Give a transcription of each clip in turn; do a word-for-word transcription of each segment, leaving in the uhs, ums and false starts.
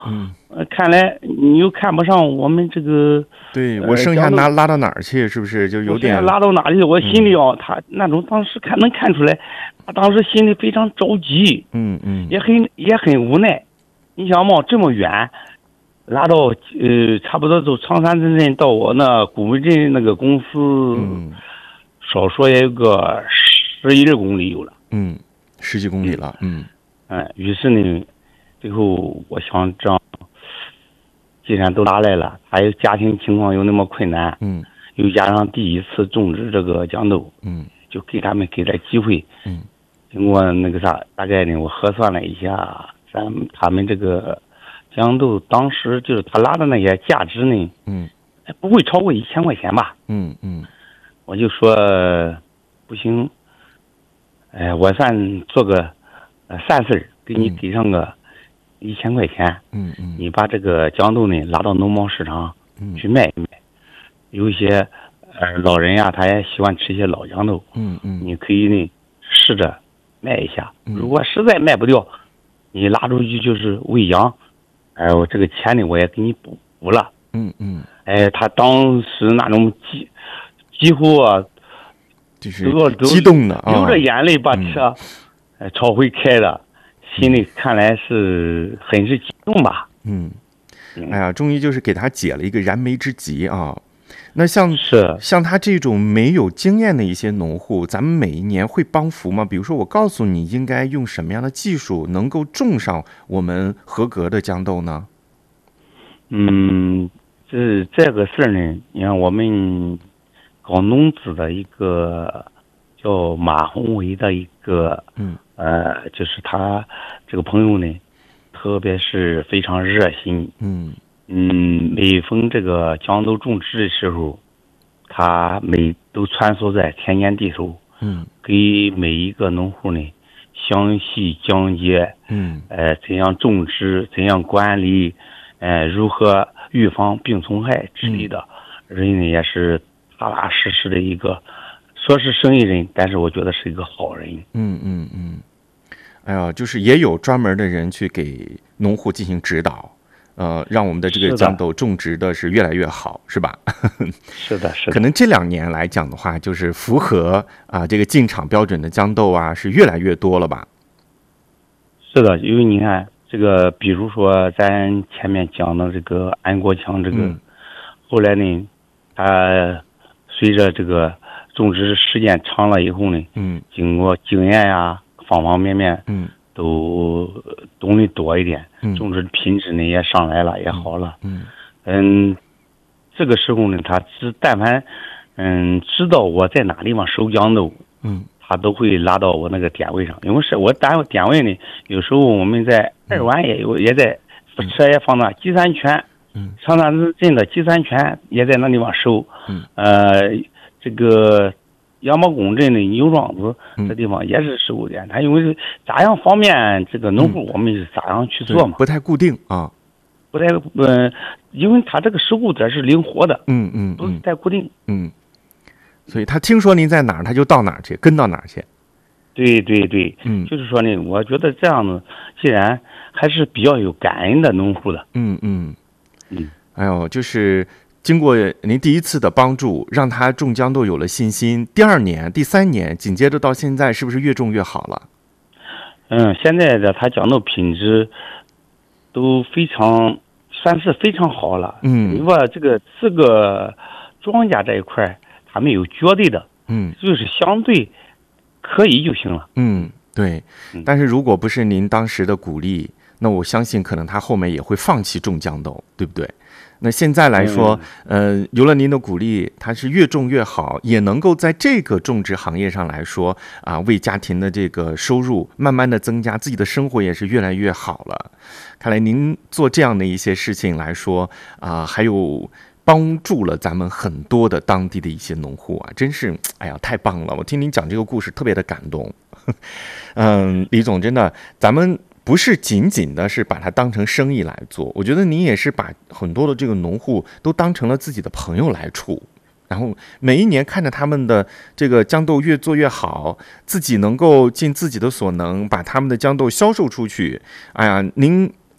嗯， 呃，看来你又看不上我们这个。 对我剩下拉拉到哪儿去？是不是就有点拉到哪里？我心里啊，嗯、他那种当时看能看出来，他当时心里非常着急， 嗯嗯， 也很也很无奈。你想嘛，这么远，拉到呃差不多走长山镇镇到我那古围镇那个公司， 嗯， 少说也有个十一二公里有了， 嗯，十几公里了，嗯， 嗯，于是呢，最后我想这样。既然都拉来了，还有家庭情况又那么困难， 嗯， 又加上第一次种植这个豇豆， 嗯， 就给他们给点机会， 嗯， 经过那个啥，大概呢，我核算了一下，咱他们这个豇豆当时就是他拉的那些价值呢， 嗯， 不会超过一千块钱吧， 嗯嗯， 我就说不行，哎，我算做个呃善事，给你给上个。一千块钱， 嗯嗯， 你把这个豇豆呢拉到农贸市场去卖一卖，嗯、有一些呃老人呀，他也喜欢吃一些老豇豆， 嗯嗯， 你可以呢试着卖一下， 嗯、 如果实在卖不掉，你拉出去就是喂养，哎，我这个钱呢我也给你补补了， 嗯嗯， 哎，他当时那种几几乎啊， 就是激动的， 流着眼泪把车呃朝回开的。心里看来是很是激动吧， 嗯，哎呀，终于就是给他解了一个燃眉之急啊。那像是像他这种没有经验的一些农户，咱们每一年会帮扶吗？比如说，我告诉你应该用什么样的技术能够种上我们合格的豇豆呢？ 嗯，这这个事儿呢，你看我们搞农资的一个叫马宏伟的一个， 嗯。 呃，就是他这个朋友呢，特别是非常热心。 嗯嗯，每逢这个豇豆种植的时候，他每都穿梭在田间地头， 嗯， 给每一个农户呢详细讲解。 嗯， 呃，怎样种植，怎样管理，呃，如何预防病虫害之类的， 嗯、 人呢也是踏踏实实的一个，说是生意人，但是我觉得是一个好人。 嗯嗯嗯。哎呀，就是也有专门的人去给农户进行指导，呃，让我们的这个豇豆种植的是越来越好，是吧？ 是的，是的。 可能这两年来讲的话，就是符合啊、呃、这个进场标准的豇豆啊，是越来越多了吧？ 是的，因为你看这个，比如说咱前面讲的这个安国强这个， 嗯、 后来呢，他随着这个种植时间长了以后呢， 嗯， 经过经验呀。方方面面， 嗯， 都懂得多一点， 嗯， 种植品质呢也上来了，也好了， 嗯， 嗯，这个时候呢，他只但凡，嗯，知道我在哪地方收豇豆， 嗯， 他都会拉到我那个点位上，因为是我单位点位呢，有时候我们在二湾也有，也在车也放那金山泉， 嗯， 长山镇的金山泉也在那地方收， 嗯， 呃，这个。杨毛公镇的牛庄子这地方也是收购点，它因为咋样方便这个农户，我们是咋样去做嘛？ 不太固定啊， 不太呃，因为它这个收购点是灵活的， 嗯嗯， 不是太固定， 嗯，所以他听说您在哪儿，他就到哪儿去，跟到哪儿去。 对对对， 嗯， 就是说呢，我觉得这样子，既然还是比较有感恩的农户的， 嗯嗯嗯， 哎呦，就是。经过您第一次的帮助，让他种豇豆有了信心。第二年、第三年，紧接着到现在，是不是越种越好了？ 嗯，现在的他豇豆品质都非常，算是非常好了。 嗯， 因为这个这个庄稼这一块，他没有绝对的， 嗯， 就是相对可以就行了。 嗯，对。但是如果不是您当时的鼓励，那我相信可能他后面也会放弃种豇豆，对不对？那现在来说，呃，有了您的鼓励，它是越种越好，也能够在这个种植行业上来说啊，为家庭的这个收入慢慢的增加，自己的生活也是越来越好了。看来您做这样的一些事情来说啊，还有帮助了咱们很多的当地的一些农户啊，真是哎呀太棒了！我听您讲这个故事特别的感动。嗯，李总，真的，咱们。不是仅仅的是把它当成生意来做，我觉得您也是把很多的这个农户都当成了自己的朋友来处，然后每一年看着他们的这个豇豆越做越好，自己能够尽自己的所能把他们的豇豆销售出去。哎呀，您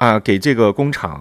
啊，给这个工厂